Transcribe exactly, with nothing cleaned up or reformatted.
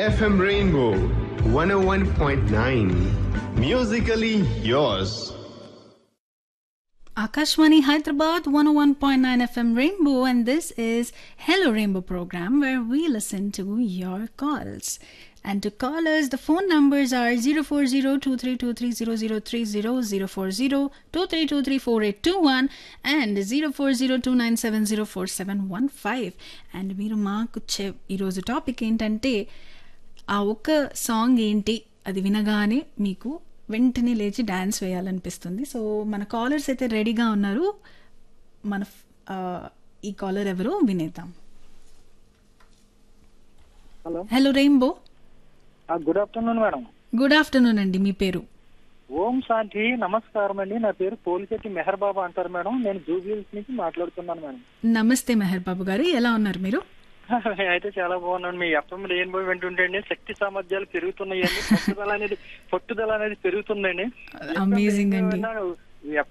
F M Rainbow one oh one point nine. Musically yours. Akashwani Hyderabad one oh one point nine F M Rainbow, and this is Hello Rainbow program where we listen to your calls. And to call us, the phone numbers are zero four zero two three two three zero zero three zero, zero four zero two three two three four eight two one and zero four zero two nine seven zero four seven one five. And మీరు మాకు చె ఈరోజు topic ఏంటంటే ఆ ఒక్క song ఏంటి అది వినగానే మీకు వెంటనే లేచి డ్యాన్స్ వేయాలనిపిస్తుంది. సో మన కాలర్స్ అయితే రెడీగా ఉన్నారు. మన ఆ, ఈ కాలర్ ఎవరు వినేద్దాం. Hello hello rainbow. Good afternoon madam. Good afternoon అండి. మీ పేరు? ఓం శాంతి. నమస్కారం అండి. నా పేరు పోలిశెట్టి మెహర్ బాబా అంటారు మేడం. నేను జూబ్లీహిల్స్ నుంచి మాట్లాడుతున్నాను మేడం. నమస్తే మెహర్ బాబు గారు, ఎలా ఉన్నారు మీరు? అయితే చాలా బాగున్నాను. మీ ఎఫ్ఎం రెయిన్బో వింటుంటండి శక్తి సామర్థ్యాలు పెరుగుతున్నాయండి. పట్టుదల అనేది పట్టుదల అనేది పెరుగుతుందండి. అమేజింగ్ అండి.